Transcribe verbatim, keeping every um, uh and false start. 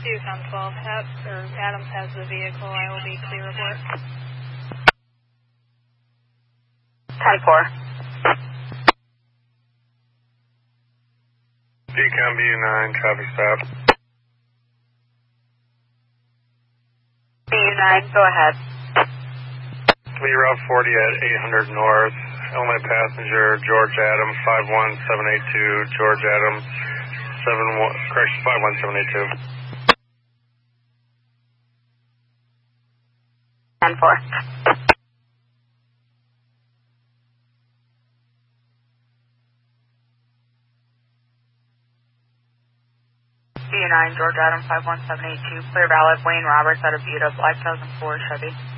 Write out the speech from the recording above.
Yukon twelve, have, or Adams has the vehicle. I will be clear report. ten four. Decom B U nine, traffic stop. B U nine, go ahead. Lee Route forty at eight hundred North. Only passenger, George Adams, five one seven eight two. George Adams, seven one, correction, five one seven eight two. ten four. B U nine, George Adams, five one seven eight two. Clear valid, Wayne Roberts out of Buda, Black one thousand four, Chevy.